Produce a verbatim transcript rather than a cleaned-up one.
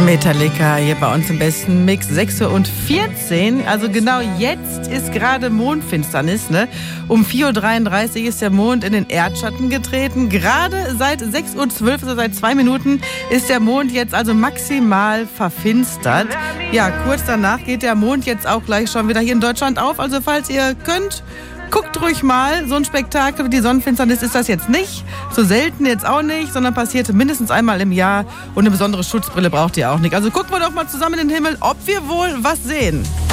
Metallica hier bei uns im besten Mix, sechs Uhr vierzehn. Also genau jetzt ist gerade Mondfinsternis, ne? Um vier Uhr dreiunddreißig ist der Mond in den Erdschatten getreten. Gerade seit sechs Uhr zwölf, also seit zwei Minuten, ist der Mond jetzt also maximal verfinstert. Ja, kurz danach geht der Mond jetzt auch gleich schon wieder hier in Deutschland auf. Also falls ihr könnt, guckt ruhig mal, so ein Spektakel wie die Sonnenfinsternis ist das jetzt nicht. So selten jetzt auch nicht, sondern passiert mindestens einmal im Jahr. Und eine besondere Schutzbrille braucht ihr auch nicht. Also gucken wir doch mal zusammen in den Himmel, ob wir wohl was sehen.